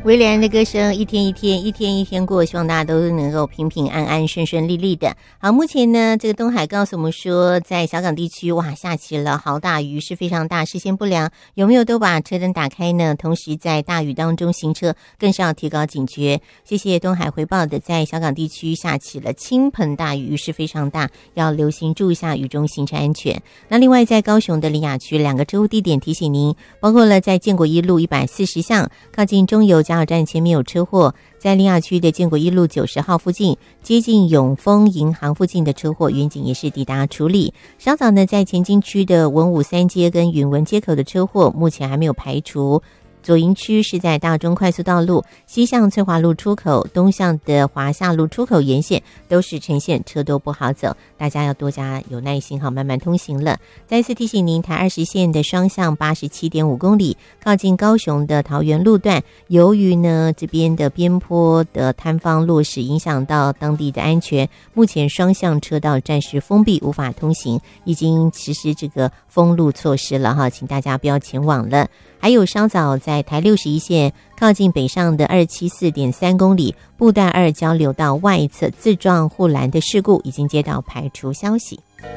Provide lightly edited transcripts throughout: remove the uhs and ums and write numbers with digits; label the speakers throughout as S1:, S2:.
S1: 威廉的歌声一天一天，一天一天过，希望大家都能够平平安安、顺顺利利的。好，目前呢，这个东海告诉我们说，在小港地区，哇，下起了豪大雨，是非常大，视线不良，有没有都把车灯打开呢？同时，在大雨当中行车，更是要提高警觉。谢谢东海回报的，在小港地区下起了倾盆大雨，雨势非常大，要留心注意一下雨中行车安全。那另外，在高雄的苓雅区2个车祸地点提醒您，包括了在建国一路140巷靠近中油加油站前面有车祸，在苓雅区的建国一路90号附近接近永丰银行附近的车祸，远警也是抵达处理。稍早呢，在前进区的文武三街跟允文街口的车祸，目前还没有排除。左营区是在大中快速道路西向翠华路出口，东向的华夏路出口沿线都是呈现车都不好走，大家要多加有耐心，好慢慢通行了。再次提醒您，台20线的双向87.5公里靠近高雄的桃园路段，由于呢这边的边坡的坍方落石影响到当地的安全，目前双向车道暂时封闭，无法通行，已经实施这个封路措施了哈，请大家不要前往了。还有稍早在台61线靠近北上的274.3公里布袋2交流道外侧自撞护栏的事故，已经接到排除消息。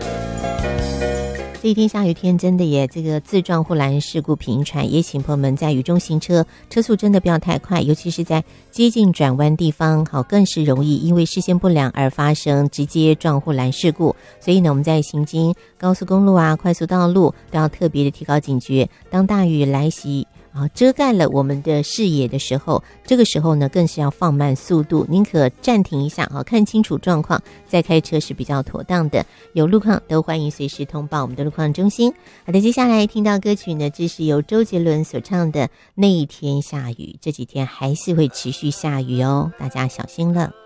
S1: 这一天下雨天真的也这个自撞护栏事故频传，也请朋友们在雨中行车，车速真的不要太快，尤其是在接近转弯地方，好更是容易因为视线不良而发生直接撞护栏事故。所以呢，我们在行经高速公路快速道路都要特别的提高警觉。当大雨来袭遮盖了我们的视野的时候，这个时候呢更是要放慢速度，宁可暂停一下看清楚状况再开车是比较妥当的。有路况都欢迎随时通报我们的路况中心。好的，接下来听到歌曲呢，这是由周杰伦所唱的《那一天下雨》，这几天还是会持续下雨哦，大家小心了。